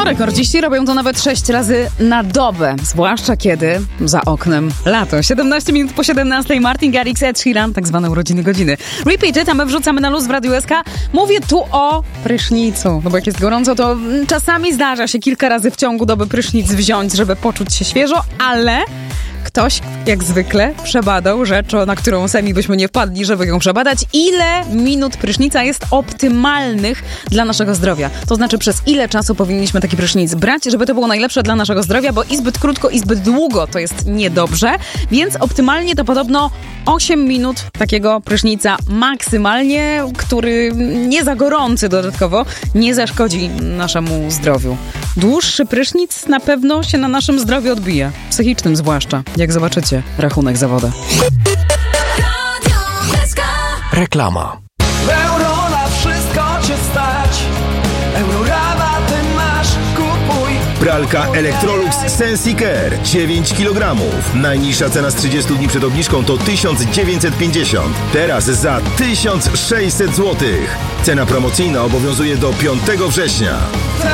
Rekordziści robią to nawet 6 razy na dobę, zwłaszcza kiedy za oknem lato. 17 minut po 17, Martin Garrix, Ed Sheeran, tak zwane urodziny godziny. Repeated, a my wrzucamy na luz w Radiu SK. Mówię tu o prysznicu, no bo jak jest gorąco, to czasami zdarza się kilka razy w ciągu doby prysznic wziąć, żeby poczuć się świeżo, ale ktoś, jak zwykle, przebadał rzecz, na którą sami byśmy nie wpadli, żeby ją przebadać. Ile minut prysznica jest optymalnych dla naszego zdrowia? To znaczy, przez ile czasu powinniśmy taki prysznic brać, żeby to było najlepsze dla naszego zdrowia, bo i zbyt krótko, i zbyt długo to jest niedobrze. Więc optymalnie to podobno 8 minut takiego prysznica maksymalnie, który nie za gorący dodatkowo, nie zaszkodzi naszemu zdrowiu. Dłuższy prysznic na pewno się na naszym zdrowiu odbije. Psychicznym zwłaszcza, jak zobaczycie rachunek za wodę. Reklama. Euro na wszystko cię stać. Eurorabaty masz, kupuj. Pralka Electrolux Sensicare 9 kg. Najniższa cena z 30 dni przed obniżką to 1950. Teraz za 1600 zł. Cena promocyjna obowiązuje do 5 września.